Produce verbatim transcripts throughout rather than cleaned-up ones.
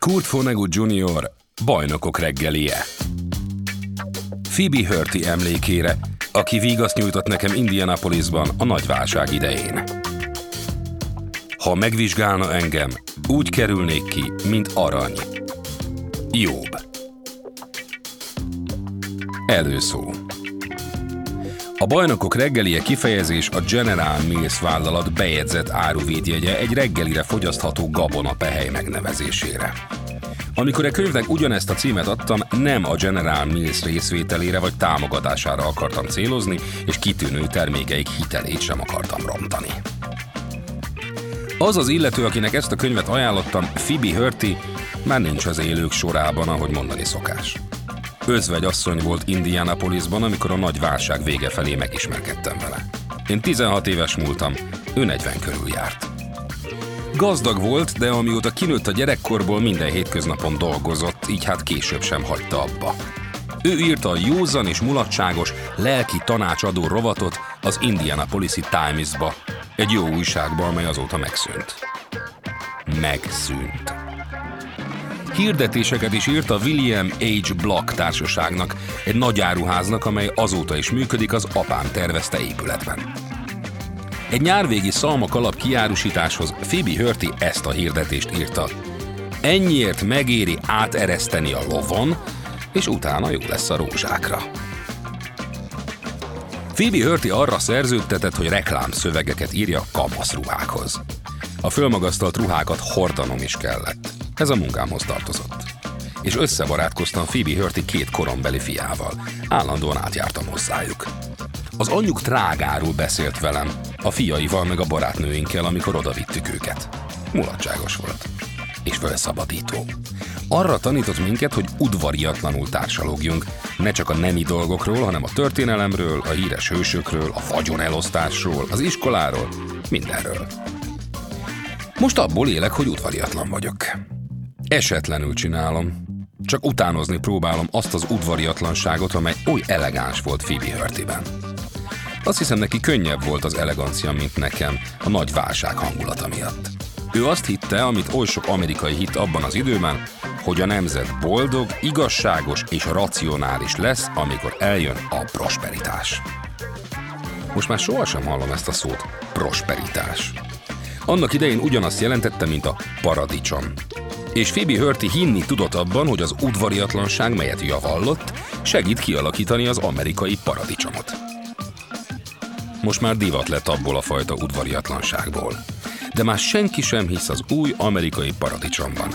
Kurt Vonnegut junior Bajnokok reggelie. Phoebe Hurty emlékére, aki vígaszt nyújtott nekem Indianapolisban a nagy válság idején. Ha megvizsgálna engem, úgy kerülnék ki, mint arany. Jobb. Előszó. A Bajnokok reggelie kifejezés a General Mills vállalat bejegyzett áruvédjegye egy reggelire fogyasztható gabonapehely megnevezésére. Amikor a könyvnek ugyanezt a címet adtam, nem a General Mills részvételére vagy támogatására akartam célozni, és kitűnő termékeik hitelét sem akartam rontani. Az az illető, akinek ezt a könyvet ajánlottam, Phoebe Hurty, már nincs az élők sorában, ahogy mondani szokás. Özvegyasszony volt Indianapolisban, amikor a nagy válság vége felé megismerkedtem vele. Én tizenhat éves múltam, ő negyven körül járt. Gazdag volt, de amióta kinőtt a gyerekkorból, minden hétköznapon dolgozott, így hát később sem hagyta abba. Ő írta a józan és mulatságos, lelki tanácsadó rovatot az Indianapolisi Times-ba, egy jó újságba, amely azóta megszűnt. Megszűnt. Hirdetéseket is írt a William H. Block társaságnak, egy nagy áruháznak, amely azóta is működik az apám tervezte épületben. Egy nyárvégi szalmakalap kiárusításhoz Phoebe Hurty ezt a hirdetést írta. Ennyiért megéri átereszteni a lovon, és utána jó lesz a rózsákra. Phoebe Hurty arra szerződtetett, hogy reklámszövegeket írja kamaszruhákhoz. A fölmagasztalt ruhákat hordanom is kellett. Ez a munkámhoz tartozott. És összebarátkoztam Phoebe Hurty két korombeli fiával. Állandóan átjártam hozzájuk. Az anyjuk trágáról beszélt velem, a fiaival meg a barátnőinkkel, amikor odavittük őket. Mulatságos volt. És felszabadító. Arra tanított minket, hogy udvariatlanul társalogjunk, ne csak a nemi dolgokról, hanem a történelemről, a híres hősökről, a vagyonelosztásról, az iskoláról, mindenről. Most abból élek, hogy udvariatlan vagyok. Esetlenül csinálom. Csak utánozni próbálom azt az udvariatlanságot, amely oly elegáns volt Phoebe Hurtyben. Azt hiszem, neki könnyebb volt az elegancia, mint nekem, a nagy válság hangulata miatt. Ő azt hitte, amit oly sok amerikai hitt abban az időben, hogy a nemzet boldog, igazságos és racionális lesz, amikor eljön a prosperitás. Most már sohasem hallom ezt a szót, prosperitás. Annak idején ugyanazt jelentette, mint a paradicsom. És Phoebe Hurty hinni tudott abban, hogy az udvariatlanság, melyet javallott, segít kialakítani az amerikai paradicsomot. Most már divat lett abból a fajta udvariatlanságból. De már senki sem hisz az új amerikai paradicsomban.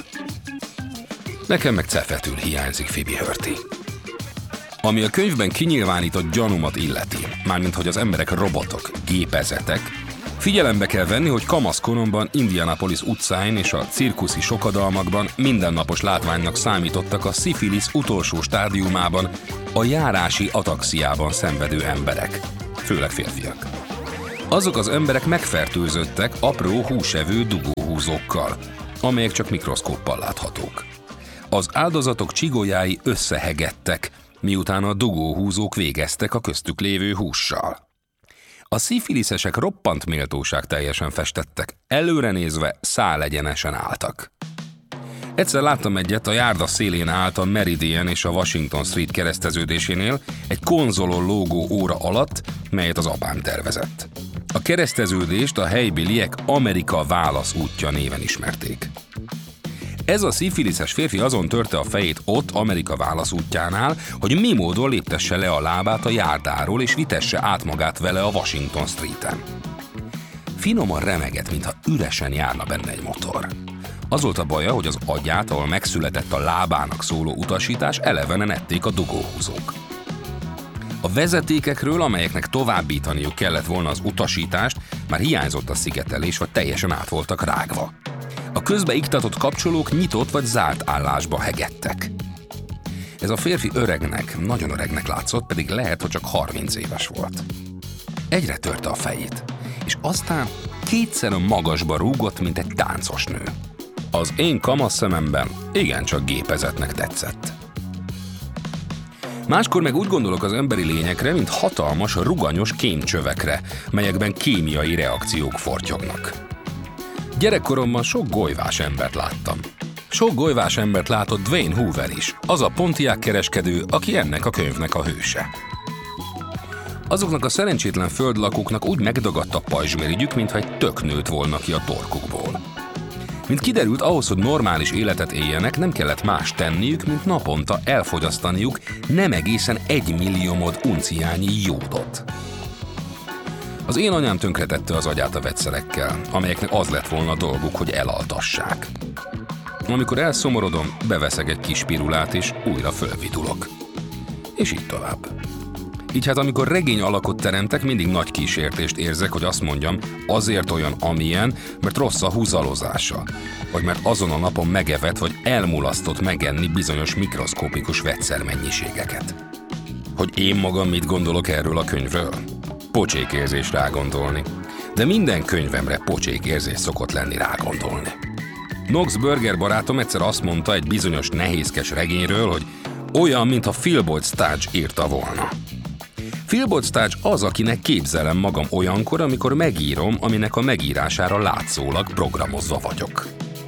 Nekem meg cefetül hiányzik Phoebe Hurty. Ami a könyvben kinyilvánított gyanúmat illeti, mármint hogy az emberek robotok, gépezetek, figyelembe kell venni, hogy kamaszkoromban Indianapolis utcáin és a cirkuszi sokadalmakban mindennapos látványnak számítottak a szifilisz utolsó stádiumában, a járási ataxiában szenvedő emberek, főleg férfiak. Azok az emberek megfertőzöttek apró húsevő dugóhúzókkal, amelyek csak mikroszkóppal láthatók. Az áldozatok csigolyái összehegettek, miután a dugóhúzók végeztek a köztük lévő hússal. A szifiliszesek roppant méltóság teljesen festettek, előrenézve szálegyenesen álltak. Egyszer láttam egyet, a járda szélén állt a Meridian és a Washington Street kereszteződésénél egy konzolon lógó óra alatt, melyet az apám tervezett. A kereszteződést a helybéliek Amerika válasz útja néven ismerték. Ez a szifiliszes férfi azon törte a fejét ott, Amerika válasz útjánál, hogy mi módon léptesse le a lábát a járdáról és vitesse át magát vele a Washington Streeten. Finoman remegett, mintha üresen járna benne egy motor. Az volt a baja, hogy az agyát, ahol megszületett a lábának szóló utasítás, elevenen ették a dugóhúzók. A vezetékekről, amelyeknek továbbítaniuk kellett volna az utasítást, már hiányzott a szigetelés, vagy teljesen át voltak rágva. A közbeiktatott kapcsolók nyitott vagy zárt állásba hegettek. Ez a férfi öregnek, nagyon öregnek látszott, pedig lehet, hogy csak harminc éves volt. Egyre törte a fejét, és aztán kétszer a magasba rúgott, mint egy táncos nő. Az én kamasz szememben igencsak gépezetnek tetszett. Máskor meg úgy gondolok az emberi lényekre, mint hatalmas, ruganyos kémcsövekre, melyekben kémiai reakciók fortyognak. Gyerekkoromban sok golyvás embert láttam. Sok golyvás embert látott Dwayne Hoover is, az a Pontiac kereskedő, aki ennek a könyvnek a hőse. Azoknak a szerencsétlen földlakóknak úgy megdagadt a pajzsmirigyük, mintha egy tök nőtt volna ki a torkukból. Mint kiderült, ahhoz, hogy normális életet éljenek, nem kellett más tenniük, mint naponta elfogyasztaniuk nem egészen egy milliómod unciányi jódot. Az én anyám tönkretette az agyát a vegyszerekkel, amelyeknek az lett volna a dolguk, hogy elaltassák. Amikor elszomorodom, beveszek egy kis pirulát, és újra fölvidulok. És így tovább. Így hát amikor regény alakot teremtek, mindig nagy kísértést érzek, hogy azt mondjam, azért olyan amilyen, mert rossz a húzalozása, vagy mert azon a napon megevett vagy elmulasztott megenni bizonyos mikroszkópikus vegyszermennyiségeket. Hogy én magam mit gondolok erről a könyvről? Pocsékérzés rágondolni. De minden könyvemre pocsékérzés szokott lenni rágondolni. Knox Burger barátom egyszer azt mondta egy bizonyos nehézkes regényről, hogy olyan, mintha Philboyd Studge írta volna. Philboyd Studge az, akinek képzelem magam olyankor, amikor megírom, aminek a megírására látszólag programozva vagyok.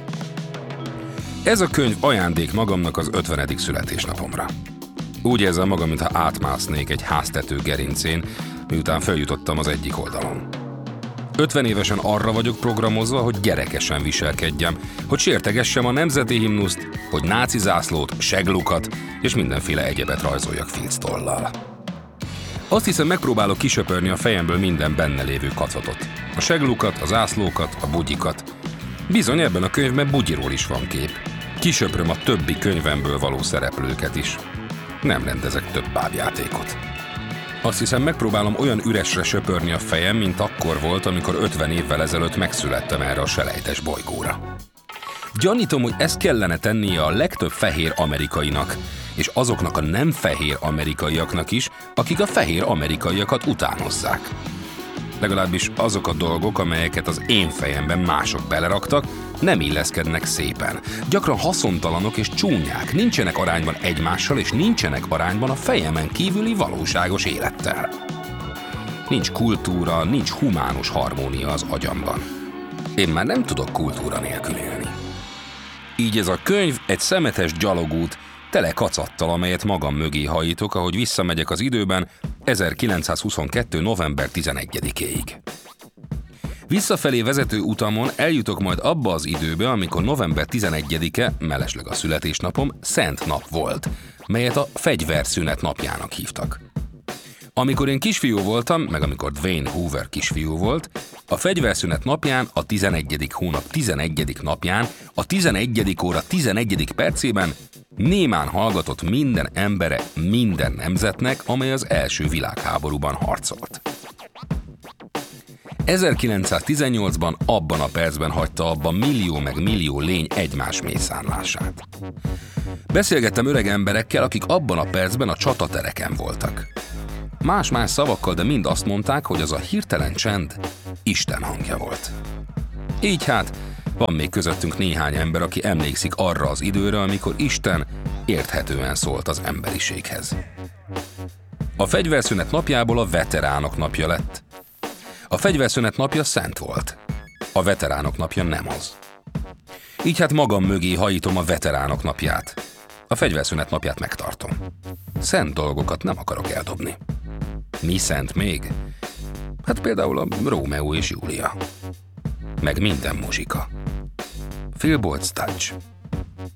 Ez a könyv ajándék magamnak az ötvenedik születésnapomra. Úgy érzem magam, mintha átmásznék egy háztető gerincén, miután feljutottam az egyik oldalon. ötven évesen arra vagyok programozva, hogy gyerekesen viselkedjem, hogy sértegessem a nemzeti himnuszt, hogy náci zászlót, seglukat és mindenféle egyebet rajzoljak filctollal. Azt hiszem, megpróbálok kisöpörni a fejemből minden benne lévő kacatot. A seglukat, a zászlókat, a bugyikat. Bizony, ebben a könyvben bugyiról is van kép. Kisöpröm a többi könyvemből való szereplőket is. Nem rendezek több bábjátékot. Azt hiszem, megpróbálom olyan üresre söpörni a fejem, mint akkor volt, amikor ötven évvel ezelőtt megszülettem erre a selejtes bolygóra. Gyanítom, hogy ezt kellene tennie a legtöbb fehér amerikainak, és azoknak a nem fehér amerikaiaknak is, akik a fehér amerikaiakat utánozzák. Legalábbis azok a dolgok, amelyeket az én fejemben mások beleraktak, nem illeszkednek szépen. Gyakran haszontalanok és csúnyák, nincsenek arányban egymással, és nincsenek arányban a fejemen kívüli valóságos élettel. Nincs kultúra, nincs humánus harmónia az agyamban. Én már nem tudok kultúra nélkül élni. Így ez a könyv egy szemetes gyalogút, tele kacattal, amelyet magam mögé hajítok, ahogy visszamegyek az időben ezerkilencszázhuszonkettő. november tizenegyedikéig. Visszafelé vezető utamon eljutok majd abba az időbe, amikor november tizenegyedike, mellesleg a születésnapom, szent nap volt, melyet a fegyverszünet napjának hívtak. Amikor én kisfiú voltam, meg amikor Dwayne Hoover kisfiú volt, a fegyverszünet napján, a tizenegyedik hónap tizenegyedik napján, a tizenegyedik óra tizenegyedik percében némán hallgatott minden embere minden nemzetnek, amely az első világháborúban harcolt. ezerkilencszáztizennyolcban abban a percben hagyta abba millió meg millió lény egymás mészárlását. Beszélgettem öreg emberekkel, akik abban a percben a csatatereken voltak. Más-más szavakkal, de mind azt mondták, hogy az a hirtelen csend Isten hangja volt. Így hát, van még közöttünk néhány ember, aki emlékszik arra az időre, amikor Isten érthetően szólt az emberiséghez. A fegyverszünet napjából a veteránok napja lett. A fegyverszünet napja szent volt. A veteránok napja nem az. Így hát magam mögé hajítom a veteránok napját. A fegyverszünet napját megtartom. Szent dolgokat nem akarok eldobni. Mi szent még? Hát például a Rómeó és Júlia. Meg minden muzsika. Philboyd Studge.